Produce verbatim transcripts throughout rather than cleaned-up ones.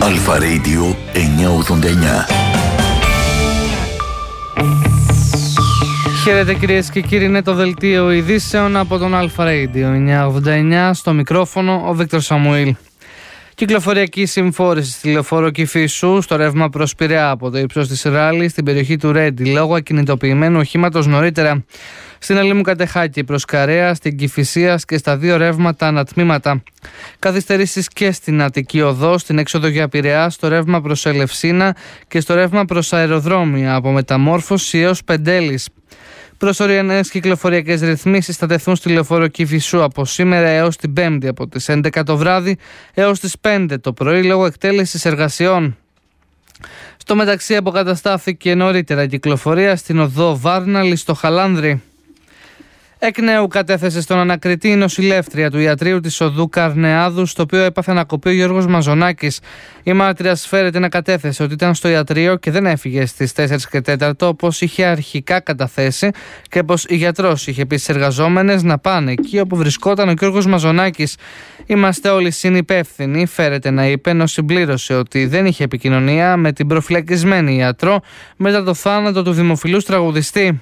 Αλφα Radio εννιακόσια ογδόντα εννιά. Χαίρετε κυρίες και κύριοι, είναι το δελτίο ειδήσεων από τον Αλφα Radio εννιακόσια ογδόντα εννιά. Στο μικρόφωνο ο Βίκτορ Σαμουήλ. Κυκλοφοριακή συμφόρηση στη λεωφόρο Κηφισού στο ρεύμα προς Πειραιά από το ύψος της Ράλης στην περιοχή του Ρέντι λόγω ακινητοποιημένου οχήματος νωρίτερα. Στην Ελίμου Κατεχάκη προς Καρέα, στην Κηφισίας και στα δύο ρεύματα ανατμήματα. Καθυστερήσεις και στην Αττική Οδό, στην έξοδο για Πειραιά, στο ρεύμα προς Ελευσίνα και στο ρεύμα προς αεροδρόμια από Μεταμόρφωση έως Πεντέλης. Προσωρινές κυκλοφοριακές ρυθμίσεις θα τεθούν στη λεωφόρο Κηφισού από σήμερα έως την Πέμπτη από τις έντεκα το βράδυ έως τις πέντε το πρωί λόγω εκτέλεσης εργασιών. Στο μεταξύ αποκαταστάθηκε νωρίτερα η κυκλοφορία στην οδό Βάρναλη στο Χαλάνδρι. Εκ νέου κατέθεσε στον ανακριτή η νοσηλεύτρια του ιατρείου της οδού Καρνεάδου, στο οποίο έπαθε ανακοπή ο Γιώργος Μαζονάκης. Η μάρτυρας φέρεται να κατέθεσε ότι ήταν στο ιατρείο και δεν έφυγε στις τέσσερις και τέσσερα όπως είχε αρχικά καταθέσει και πως η γιατρός είχε πει στις εργαζόμενες να πάνε εκεί όπου βρισκόταν ο Γιώργος Μαζονάκης. Είμαστε όλοι συνυπεύθυνοι, φέρεται να είπε, ενώ συμπλήρωσε ότι δεν είχε επικοινωνία με την προφυλακισμένη ιατρό μετά το θάνατο του δημοφιλούς τραγουδιστή.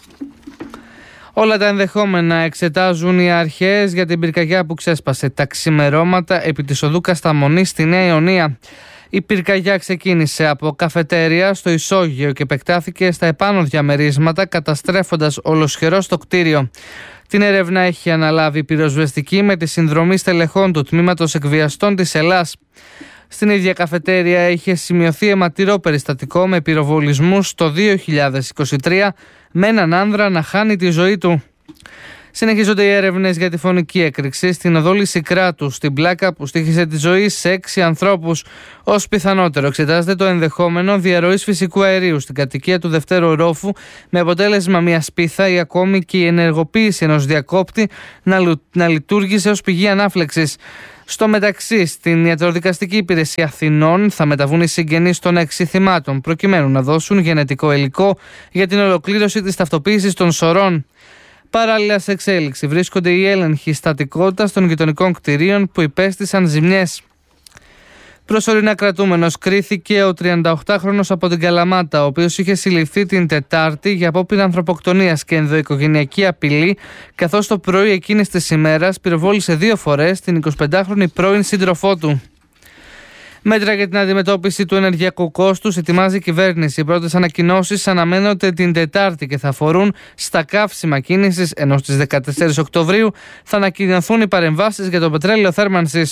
Όλα τα ενδεχόμενα εξετάζουν οι αρχές για την πυρκαγιά που ξέσπασε τα ξημερώματα επί της οδού Κασταμονή στη Νέα Ιωνία. Η πυρκαγιά ξεκίνησε από καφετέρια στο ισόγειο και επεκτάθηκε στα επάνω διαμερίσματα, καταστρέφοντας ολοσχερός το κτίριο. Την έρευνα έχει αναλάβει η πυροσβεστική με τη συνδρομή στελεχών του Τμήματος Εκβιαστών της Ελλάς. Στην ίδια καφετέρια είχε σημειωθεί αιματηρό περιστατικό με πυροβολισμούς το δύο χιλιάδες είκοσι τρία με έναν άνδρα να χάνει τη ζωή του. Συνεχίζονται οι έρευνες για τη φωνική έκρηξη στην οδό Λυσικράτου, στην πλάκα που στοίχισε τη ζωή σε έξι ανθρώπους. Ως πιθανότερο εξετάζεται το ενδεχόμενο διαρροής φυσικού αερίου στην κατοικία του δευτέρου ορόφου, με αποτέλεσμα μια σπίθα ή ακόμη και η ενεργοποίηση ενός διακόπτη να, λου... να λειτουργήσε ως πηγή ανάφλεξης. Στο μεταξύ, στην Ιατροδικαστική Υπηρεσία Αθηνών θα μεταβούν οι συγγενείς των έξι θυμάτων, προκειμένου να δώσουν γενετικό υλικό για την ολοκλήρωση της ταυτοποίησης των σωρών. Παράλληλα, σε εξέλιξη βρίσκονται οι έλεγχοι στατικότητας των γειτονικών κτηρίων που υπέστησαν ζημιές. Προσωρινά κρατούμενος κρίθηκε ο τριανταοκτάχρονος από την Καλαμάτα, ο οποίος είχε συλληφθεί την Τετάρτη για απόπειρα ανθρωποκτονίας και ενδοοικογενειακή απειλή, καθώς το πρωί εκείνης της ημέρας πυροβόλησε δύο φορές την εικοσιπεντάχρονη πρώην σύντροφό του. Μέτρα για την αντιμετώπιση του ενεργειακού κόστους ετοιμάζει η κυβέρνηση. Οι πρώτες ανακοινώσεις αναμένονται την Τετάρτη και θα αφορούν στα καύσιμα κίνησης, ενώ στις δεκατέσσερις Οκτωβρίου θα ανακοινωθούν οι παρεμβάσεις για το πετρέλαιο θέρμανσης.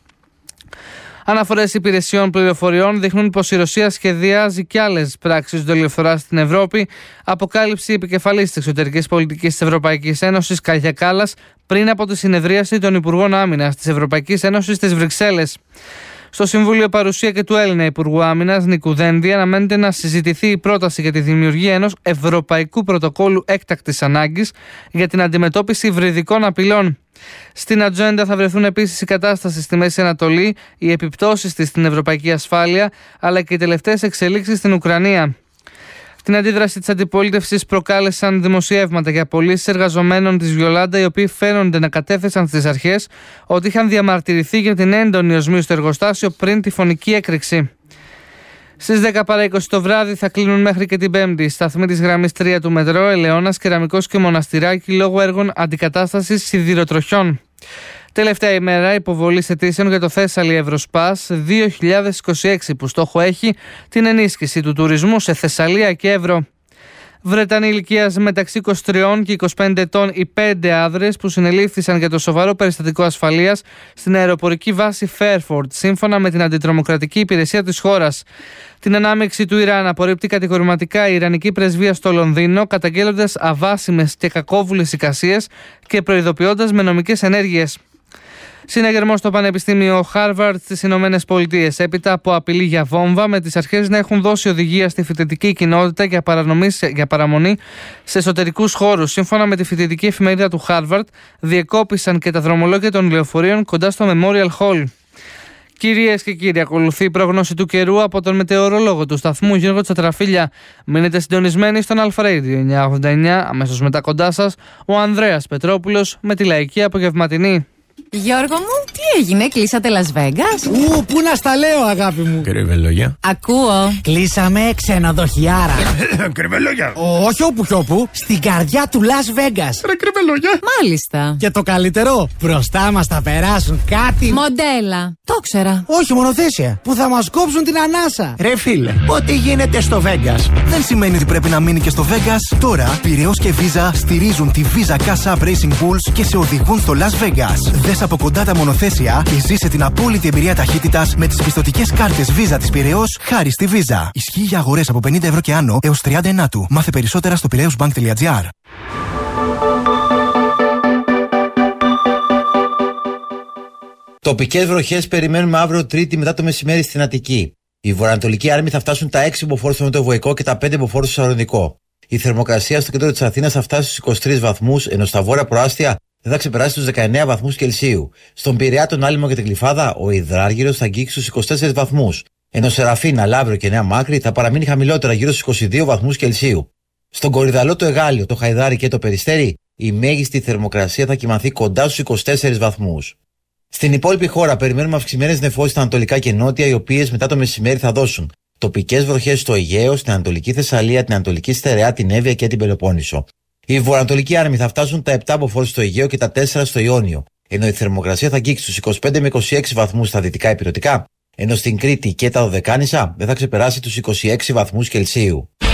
Αναφορές υπηρεσιών πληροφοριών δείχνουν πως η Ρωσία σχεδιάζει και άλλες πράξεις δολιοφθοράς στην Ευρώπη. Αποκάλυψη επικεφαλής της εξωτερικής πολιτικής της Ευρωπαϊκής Ένωσης, Κάγια Κάλλας, πριν από τη συνεδρίαση των Υπουργών Άμυνας της Ευρωπαϊκής Ένωσης στις Βρυξέλλες. Στο Συμβούλιο παρουσία και του Έλληνα Υπουργού Άμυνας Νίκου Δένδη αναμένεται να συζητηθεί η πρόταση για τη δημιουργία ενός Ευρωπαϊκού Πρωτοκόλου Έκτακτης Ανάγκης για την αντιμετώπιση υβριδικών απειλών. Στην ατζέντα θα βρεθούν επίσης η κατάσταση στη Μέση Ανατολή, οι επιπτώσεις της στην ευρωπαϊκή ασφάλεια, αλλά και οι τελευταίες εξελίξεις στην Ουκρανία. Την αντίδραση της αντιπολίτευσης προκάλεσαν δημοσιεύματα για πωλήσεις εργαζομένων της Βιολάντα, οι οποίοι φαίνονται να κατέθεσαν στις αρχές ότι είχαν διαμαρτυρηθεί για την έντονη οσμή στο εργοστάσιο πριν τη φωνική έκρηξη. Στις δέκα παρά είκοσι το βράδυ θα κλείνουν μέχρι και την Πέμπτη σταθμοί της γραμμής τρία του μετρό, Ελαιώνας, Κεραμικός και Μοναστηράκι λόγω έργων αντικατάστασης σιδηροτροχιών. Τελευταία ημέρα υποβολής αιτήσεων για το Θέσσαλι Ευρωσπάς δύο χιλιάδες είκοσι έξι που στόχο έχει την ενίσχυση του τουρισμού σε Θεσσαλία και Εύρο. Βρετανοί ηλικίας μεταξύ είκοσι τρία και είκοσι πέντε ετών οι πέντε άνδρες που συνελήφθησαν για το σοβαρό περιστατικό ασφαλείας στην αεροπορική βάση Φέρφορντ, σύμφωνα με την αντιτρομοκρατική υπηρεσία της χώρας. Την ανάμειξη του Ιράν απορρίπτει κατηγορηματικά η Ιρανική πρεσβεία στο Λονδίνο, καταγγέλλοντας αβάσιμες και κακόβουλες εικασίες και προειδοποιώντας με νομικές ενέργειες. Συναγερμό στο Πανεπιστήμιο Χάρβαρντ στις Ηνωμένες Πολιτείες, έπειτα από απειλή για βόμβα, με τις αρχές να έχουν δώσει οδηγία στη φοιτητική κοινότητα για, για παραμονή σε εσωτερικούς χώρους. Σύμφωνα με τη φοιτητική εφημερίδα του Χάρβαρντ, διεκόπησαν και τα δρομολόγια των λεωφορείων κοντά στο Memorial Hall. Κυρίες και κύριοι, ακολουθεί η πρόγνωση του καιρού από τον μετεωρολόγο του σταθμού Γιώργο Τσατραφίλια. Μείνετε συντονισμένοι στον Αλφα Radio εννιακόσια ογδόντα εννιά. Αμέσως μετά κοντά σας ο Ανδρέας Πετρόπουλος με τη λαϊκή απογευματινή. Γιώργο μου, τι έγινε, κλείσατε Las Vegas? Ου, πού να στα λέω, αγάπη μου. Κρυβελόγια. Ακούω. Κλείσαμε ξενοδοχιάρα. Κρυβελόγια. Όχι όπου κι όπου, στην καρδιά του Las Vegas. Ρε κρυβελόγια. Μάλιστα. Και το καλύτερο, μπροστά μας θα περάσουν κάτι. Μοντέλα. Το ξέρα. Όχι, μονοθέσια. Που θα μας κόψουν την ανάσα. Ρε φίλε, ό,τι γίνεται στο Vegas δεν σημαίνει ότι πρέπει να μείνει και στο Vegas. Τώρα, Πειραιώς και Visa στηρίζουν τη Visa Cash App Racing Bulls και σε οδηγούν στο Las Vegas. Δες από κοντά τα μονοθέσια και ζήσε την απόλυτη εμπειρία ταχύτητας με τις πιστωτικές κάρτες Visa της Πειραιώς χάρη στη Visa. Ισχύει για αγορές από πενήντα ευρώ και άνω έως τριάντα εννέα του. Μάθε περισσότερα στο πειραιώσμπανκ τελεία τζι άρ. Τοπικές βροχές περιμένουμε αύριο Τρίτη μετά το μεσημέρι στην Αττική. Οι βορειοανατολικοί άρμοι θα φτάσουν τα έξι μποφόρ στο Νοτιοβοϊκό και τα πέντε μποφόρ στο Σαλονικό. Η θερμοκρασία στο κέντρο της Αθήνας θα φτάσει στους είκοσι τρεις βαθμούς, ενώ στα βόρεια προάστια δεν θα ξεπεράσει τους δεκαεννέα βαθμούς Κελσίου. Στον Πειραιά, τον Άλυμο και την Γλυφάδα, ο υδράργυρος θα αγγίξει στους είκοσι τέσσερις βαθμούς, ενώ σε Ραφίνα, Λαύριο και Νέα Μάκρη θα παραμείνει χαμηλότερα γύρω στους είκοσι δύο βαθμούς Κελσίου. Στον Κορυδαλό, το Εγάλιο, το Χαϊδάρι και το Περιστέρι, η μέγιστη θερμοκρασία θα κυμανθεί κοντά στους είκοσι τέσσερις βαθμούς. Στην υπόλοιπη χώρα περιμένουμε αυξημένες νεφώσεις στα ανατολικά και νότια, οι οποίες μετά το μεσημέρι θα δώσουν τοπικές βροχές στο Αιγαίο, στην Ανατολική Θεσσαλία, την Ανατολική Στερεά, την Εύβοια και την Πελοπόννησο. Οι βορειοανατολικοί άρμοι θα φτάσουν τα επτά μποφόρ στο Αιγαίο και τα τέσσερα στο Ιόνιο, ενώ η θερμοκρασία θα αγγίξει στους είκοσι πέντε με είκοσι έξι βαθμούς στα δυτικά ηπειρωτικά, ενώ στην Κρήτη και τα Δωδεκάνησα δεν θα ξεπεράσει τους είκοσι έξι βαθμούς Κελσίου.